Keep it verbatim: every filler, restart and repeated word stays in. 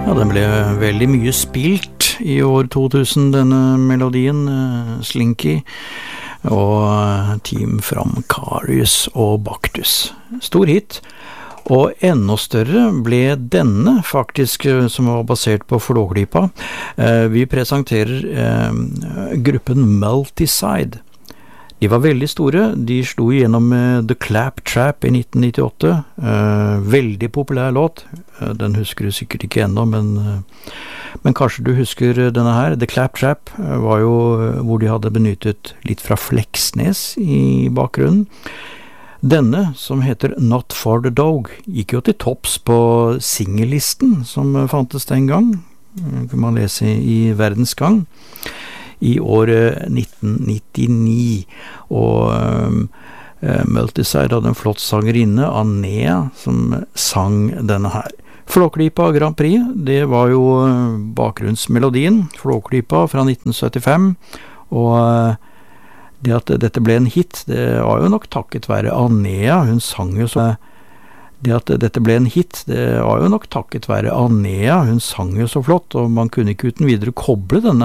Ja, den ble veldig mye spilt i år to tusen, denne melodien, Slinky, og Team from Carius og Baktus. Stor hit, og enda større ble denne faktisk, som var basert på Flåklypa. Vi presenterer gruppen Multiside. De var veldig store, de slo gjennom The Clap Trap i nitten nittiåtte, uh, veldig populær låt, uh, den husker du sikkert ikke ennå, men, uh, men kanskje du husker denne her. The Clap Trap uh, var jo uh, hvor de hadde benyttet litt fra Fleksnes i bakgrunnen. Denne, som heter Not for the Dog, gikk jo til topps på singellisten som uh, fantes den gang, uh, kan man lese i Verdens Gang, i år nitten nittini, og um, Multiside hadde en flott sangerinne, Anea, som sang denne her. Flåklypa Grand Prix, det var jo bakgrunnsmelodien, Flåklypa fra nitten syttifem, og det at dette ble en hit, det var jo nok takket være Anea, hun sang jo så Det at dette ble en hit, det var jo nok takket være Anea, hun sang jo så flott, og man kunne ikke uten videre koble denne